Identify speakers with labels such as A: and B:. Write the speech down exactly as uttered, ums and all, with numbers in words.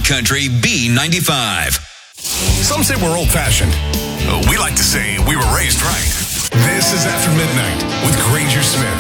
A: Country B ninety-five.
B: Some say we're old-fashioned. We like to say we were raised right. This is After Midnight with Granger Smith.